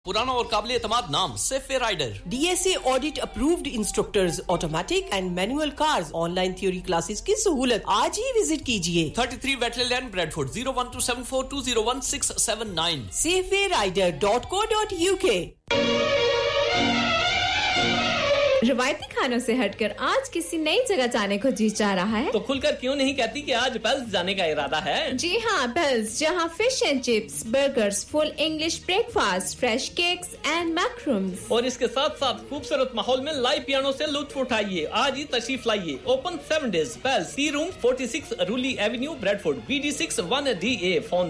पुराना और काबिल एतमाद नाम सेफे rider DSA audit approved instructors automatic and manual cars online theory classes की सहूलत आज ही विजिट कीजिए 33 वेटलैंड लैंड ब्रेडफोर्ड 01274201679 saferider.co.uk रवायती खानों से हटकर आज किसी नई जगह जाने को जी चाह रहा है तो खुलकर क्यों नहीं कहती कि आज पेल्स जाने का इरादा है जी हाँ पेल्स जहाँ fish and chips burgers full English breakfast fresh cakes and मैक्रूम्स और इसके साथ साथ खूबसूरत माहौल में लाइव पियानो से लुत्फ उठाइए आज ही तशरीफ लाइए open 7 days pails C room 46 रूली Avenue Bradford BD6 1DA phone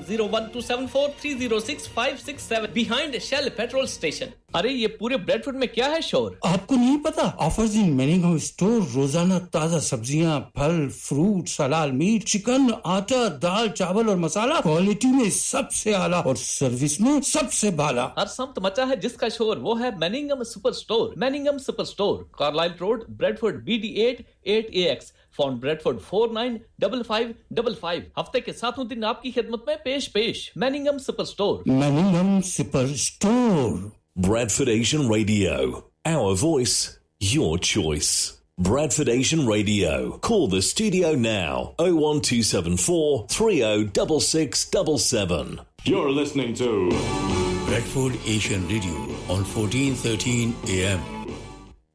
01274306567 behind shell petrol station अरे ये पूरे ब्रेडफोर्ड में क्या है शोर आपको नहीं पता ऑफर्स इन मैनिंगम स्टोर रोजाना ताजा सब्जियां फल फ्रूट हलाल मीट चिकन आटा दाल चावल और मसाला क्वालिटी में सबसे आला और सर्विस में सबसे बाला हर सम्त मचा है जिसका शोर वो है मैनिंगम super store Carlisle road Bradford BD8 8AX phone Bradford 495555 हफ्ते के 7 दिन आपकी खिदमत में पेश मैनिंगम super store Bradford Asian Radio, our voice, your choice. Bradford Asian Radio. Call the studio now 01274 306677. You're listening to Bradford Asian Radio on 1413 AM.